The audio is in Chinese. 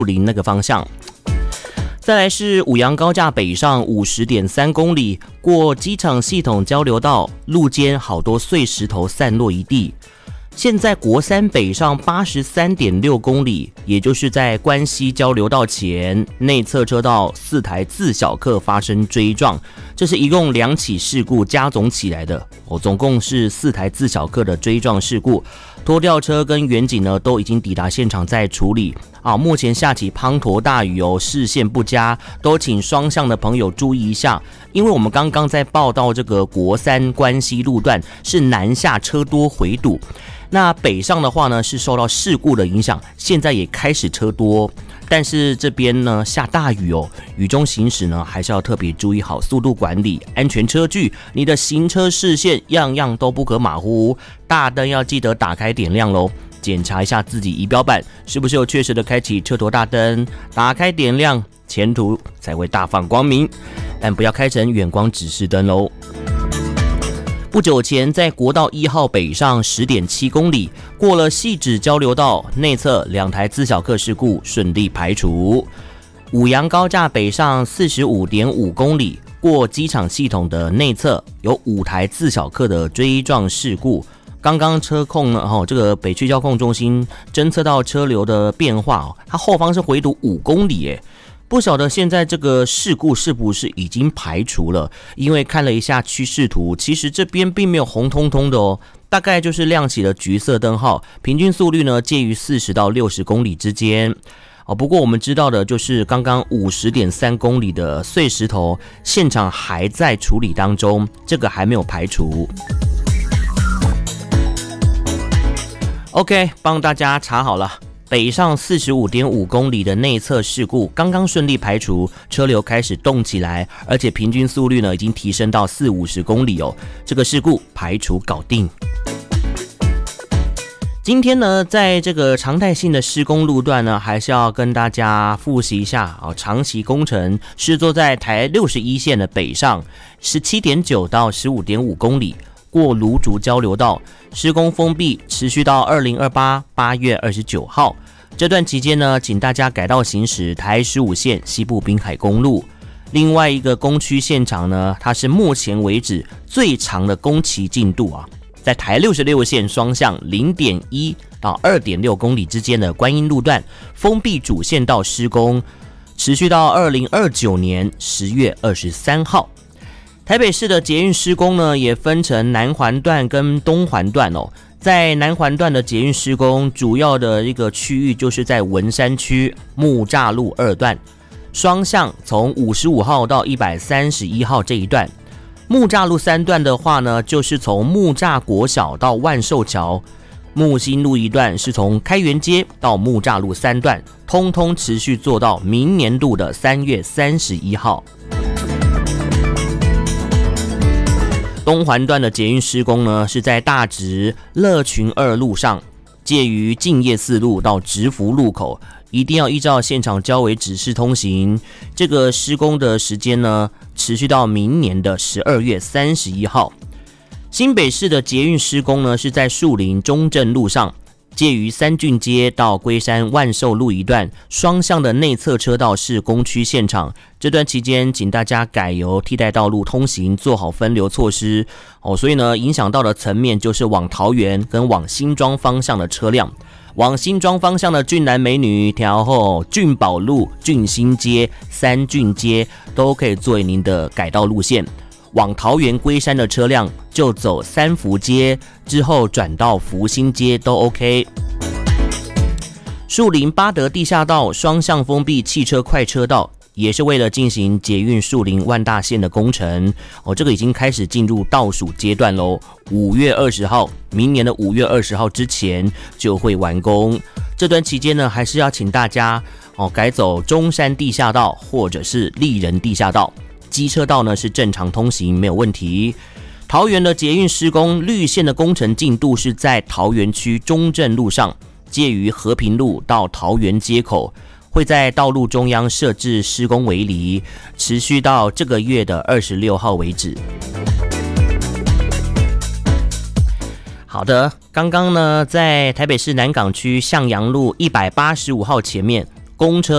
林那个方向。再来是五杨高架北上 50.3 公里，过机场系统交流道，路肩好多碎石头散落一地。现在国三北上 83.6 公里，也就是在关西交流道前内侧车道4台自小客发生追撞，这是一共2起事故加总起来的，总共是4台自小客的追撞事故。拖吊车跟员警呢都已经抵达现场在处理目前下起滂沱大雨视线不佳，都请双向的朋友注意一下，因为我们刚刚在报道这个国三关西路段是南下车多回堵，那北上的话呢是受到事故的影响，现在也开始车多，但是这边呢下大雨雨中行驶呢还是要特别注意好速度管理、安全车距，你的行车视线样样都不可马虎，大灯要记得打开点亮咯，检查一下自己仪表板是不是有确实的开启车头大灯，打开点亮，前途才会大放光明，但不要开成远光指示灯咯。不久前在国道1号北上 10.7 公里，过了汐止交流道内侧2台自小客事故顺利排除。五杨高架北上 45.5 公里，过机场系统的内侧有5台自小客的追撞事故。刚刚车控呢，这个北区交控中心侦测到车流的变化，它后方是回堵5公里耶。不晓得现在这个事故是不是已经排除了？因为看了一下趋势图，其实这边并没有红彤彤的大概就是亮起了橘色灯号，平均速率呢介于40到60公里之间。不过我们知道的就是刚刚 50.3 公里的碎石头，现场还在处理当中，这个还没有排除。OK， 帮大家查好了。北上 45.5 公里的内侧事故刚刚顺利排除，车流开始动起来，而且平均速率呢已经提升到40-50公里这个事故排除搞定。今天呢，在这个常态性的施工路段呢，还是要跟大家复习一下长期工程是坐在台61线的北上 17.9 到 15.5 公里。过芦竹交流道，施工封闭持续到2028 8月29号。这段期间呢，请大家改道行驶台15线西部滨海公路。另外一个工区现场呢，它是目前为止最长的工期进度在台66线双向 0.1 到 2.6 公里之间的观音路段封闭主线道施工，持续到2029年10月23号。台北市的捷运施工呢，也分成南环段跟东环段在南环段的捷运施工，主要的一个区域就是在文山区木栅路2段，双向从55号到131号这一段。木栅路3段的话呢，就是从木栅国小到万寿桥。木星路1段是从开元街到木栅路3段，通通持续做到明年度的3月31号。东环段的捷运施工呢，是在大直乐群2路上，介于敬业4路到直福路口，一定要依照现场交维指示通行。这个施工的时间呢，持续到明年的12月31号。新北市的捷运施工呢，是在树林中正路上，介于三郡街到龟山万寿路一段，双向的内侧车道是工区现场。这段期间，请大家改由替代道路通行，做好分流措施所以呢，影响到的层面就是往桃园跟往新庄方向的车辆。往新庄方向的俊男美女调后俊宝路、俊新街、三郡街都可以作为您的改道路线。往桃园龟山的车辆就走三福街，之后转到福兴街都 OK。树林八德地下道双向封闭汽车快车道，也是为了进行捷运树林万大线的工程这个已经开始进入倒数阶段咯，5月20号，明年的5月20号之前就会完工。这段期间呢，还是要请大家改走中山地下道或者是立人地下道。机车道呢是正常通行，没有问题。桃园的捷运施工绿线的工程进度是在桃园区中正路上，介于和平路到桃园街口，会在道路中央设置施工围篱，持续到这个月的26号为止。好的，刚刚呢在台北市南港区向阳路185号前面，公车